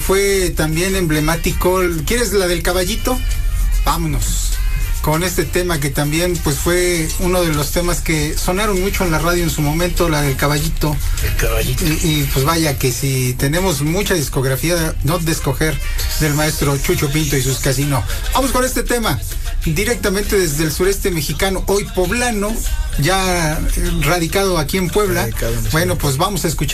fue también emblemático. ¿Quieres la del caballito? Vámonos con este tema que también pues fue uno de los temas que sonaron mucho en la radio en su momento, la del caballito. El caballito. Y pues vaya que si tenemos mucha discografía no de escoger del maestro Chucho Pinto y sus Casino. Vamos con este tema directamente desde el sureste mexicano, hoy poblano, ya radicado aquí en Puebla. Bueno, pues vamos a escuchar